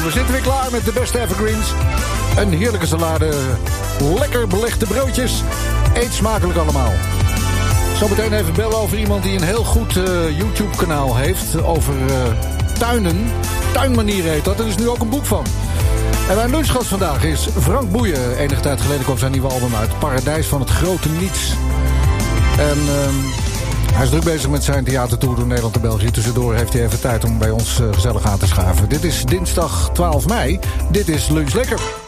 We zitten weer klaar met de beste evergreens. Een heerlijke salade. Lekker belegde broodjes. Eet smakelijk allemaal. Zometeen even bellen over iemand die een heel goed YouTube-kanaal heeft. Over tuinen. Tuinmanieren heet dat. Er is nu ook een boek van. En mijn lunchgast vandaag is Frank Boeien. Enige tijd geleden kwam zijn nieuwe album uit. Paradijs van het grote niets. En hij is druk bezig met zijn theatertour door Nederland en België. Tussendoor heeft hij even tijd om bij ons gezellig aan te schaven. Dit is dinsdag 12 mei. Dit is Lunch Lekker.